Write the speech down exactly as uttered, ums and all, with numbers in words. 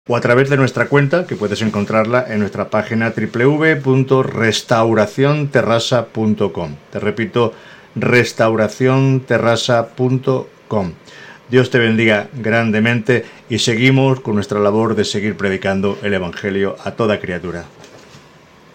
o a través de nuestra cuenta, que puedes encontrarla en nuestra página doble u doble u doble u punto restauración terrassa punto com. Te repito, restauración terrassa punto com. Dios te bendiga grandemente y seguimos con nuestra labor de seguir predicando el Evangelio a toda criatura.